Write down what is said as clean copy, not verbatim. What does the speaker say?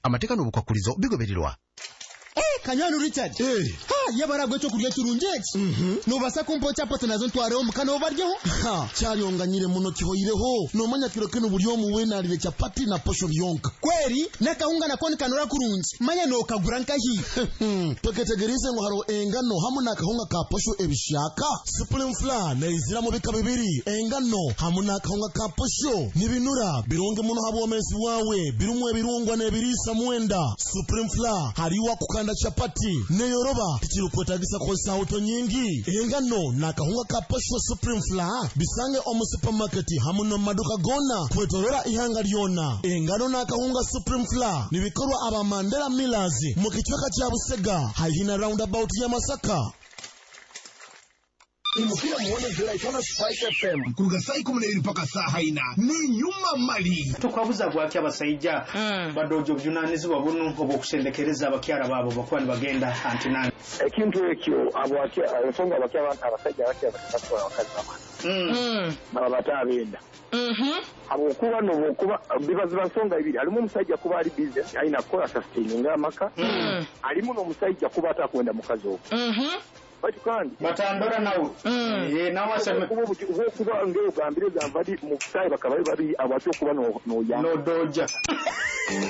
amateeka n'obukwakulizo bigobererwa. Kanyano Richard. Yabaragwe cyo kurya kirunjeki. No basa kumpocha pata nazo ntwareho mukana obaryeho. Cyarionganyire muno kihoyireho. No manya kiro kino buri omu wenarire chapati na posho byonka. Kweri nakahunga nakoni kanora kurunji. Manya no kagura nkahi. Toketegerize ngo haro engano hamwe nakahunga ka posho ebishaka. Supreme Flour na izira mu bika bibiri. Engano hamwe nakahunga ka posho nibinura bironge muno habomezi wawe birumwe birungwa nebirisa mwenda. Supreme Flour hariwa kukanda chapati neyoroba tikirukwetagisa kosa auto nyingi. Engano nakahunga ka posho Supreme Flour bisange omu supermarket hamwe no maduka gona kwetorora ihanga lyona. Engano nakahunga Supreme Flour nibikorwa aba Mandela Millers mu kichweka kya Busega haina roundabout ya Masaka. Imukira muone zira itona Spice FM kuruga saa 12 mpaka saa haina ni nyuma mali tukwabuza gwaki abasayija badojo byunanizi babunu obokusendekereza abakyara babo bakwani bagenda antinani ekintu ekyo abwaki abasonga abakyara abasajja abakyara bakatwala wakazi bamana baba batabenda abokuba nobokuba bibazi basonga ibiri alimu omusajja kuba ali business aina kola sustaining amaka alimu n'omusajja kuba atakwenda mukazi okwo bati kandi batandora nawo nawo asema kuba ngeo gambire zambadi mu kusaye bakabaye bari abacho kuba no doja